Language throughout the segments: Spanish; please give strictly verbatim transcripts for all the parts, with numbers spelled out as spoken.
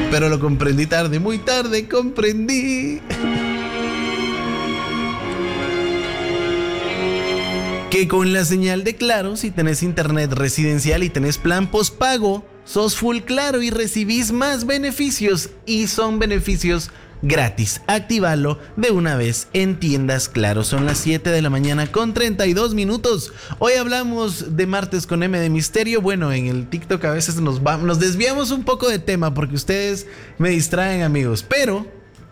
Pero lo comprendí tarde, muy tarde comprendí que con la señal de Claro, si tenés internet residencial y tenés plan postpago, sos full Claro y recibís más beneficios, y son beneficios gratis. Actívalo de una vez en tiendas Claro. Son las siete de la mañana con treinta y dos minutos. Hoy hablamos de martes con M de misterio. Bueno, en el TikTok a veces nos, va, nos desviamos un poco de tema porque ustedes me distraen, amigos. Pero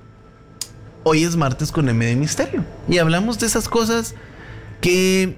hoy es martes con M de misterio y hablamos de esas cosas que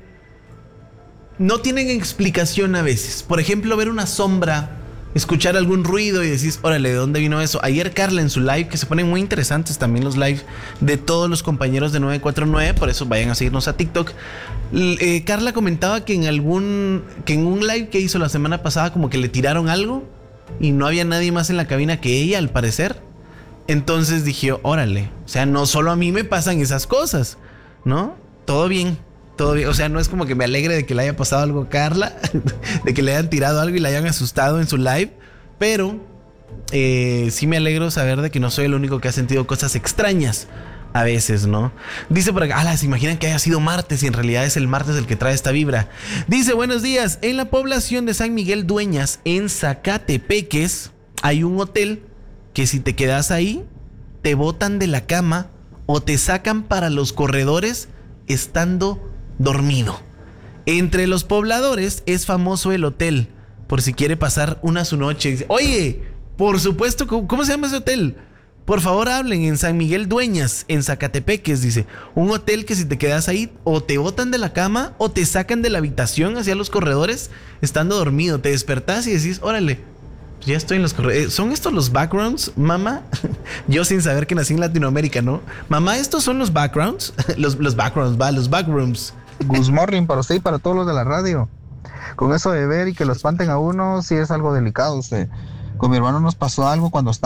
no tienen explicación a veces. Por ejemplo, ver una sombra, escuchar algún ruido y decís, órale, ¿de dónde vino eso? Ayer Carla en su live, que se ponen muy interesantes también los live de todos los compañeros de nueve cuatro nueve, por eso vayan a seguirnos a TikTok. Eh, Carla comentaba que en algún, que en un live que hizo la semana pasada como que le tiraron algo y no había nadie más en la cabina que ella, al parecer. Entonces dije, órale, o sea, no solo a mí me pasan esas cosas, ¿no? Todo bien. Todo bien. O sea, no es como que me alegre de que le haya pasado algo a Carla, de que le hayan tirado algo y la hayan asustado en su live, pero eh, sí me alegro saber de que no soy el único que ha sentido cosas extrañas a veces, ¿no? Dice por acá, ala, se imaginan que haya sido martes y en realidad es el martes el que trae esta vibra. Dice, buenos días, en la población de San Miguel Dueñas, en Zacatepeques, hay un hotel que si te quedas ahí, te botan de la cama o te sacan para los corredores estando dormido. Entre los pobladores es famoso el hotel, por si quiere pasar una su noche. Oye, por supuesto, ¿cómo, cómo se llama ese hotel? Por favor hablen. En San Miguel Dueñas, en Zacatepeques, dice. Un hotel que si te quedas ahí o te botan de la cama o te sacan de la habitación hacia los corredores estando dormido. Te despertás y decís, órale, ya estoy en los corredores. ¿Son estos los backgrounds, mamá? Yo sin saber que nací en Latinoamérica, ¿no? Mamá, ¿estos son los backgrounds? los, los backgrounds, va, los backrooms. Good morning para usted y para todos los de la radio. Con eso de ver y que lo espanten a uno, sí es algo delicado. Usted. Con mi hermano nos pasó algo cuando estábamos